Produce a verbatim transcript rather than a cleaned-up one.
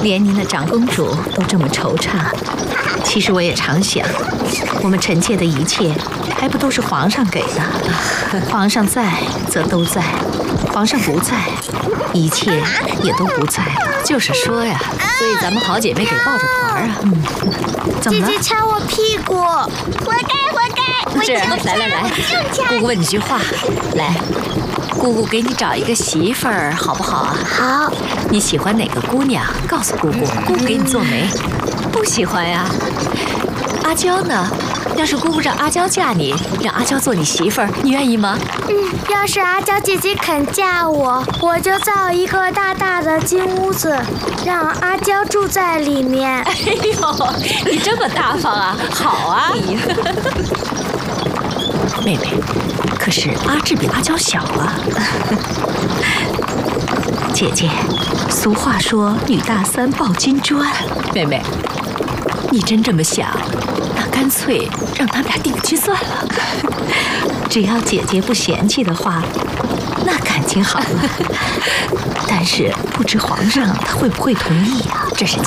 连您的长公主都这么惆怅，其实我也常想，我们臣妾的一切还不都是皇上给的？皇上在则都在，皇上不在，一切也都不在了。就是说呀，所以咱们好姐妹得抱着团啊。嗯，怎么了？ 姐姐掐我屁股，活该活该！ 这来来来，姑姑问你句话，来，姑姑给你找一个媳妇儿好不好啊？ 好。 你喜欢哪个姑娘？告诉姑姑，姑姑给你做媒。不喜欢呀？阿娇呢？要是姑姑让阿娇嫁你，让阿娇做你媳妇儿，你愿意吗？ 嗯，要是阿娇姐姐肯嫁我，我就造一个大大的金屋子，让阿娇住在里面。 哎呦，你这么大方啊！好啊。妹妹，可是阿志比阿娇小啊。姐姐，俗话说女大三抱金砖。妹妹，你真这么想？那干脆让他们俩定亲算了。只要姐姐不嫌弃的话，那感情好了。但是不知皇上他会不会同意啊？这是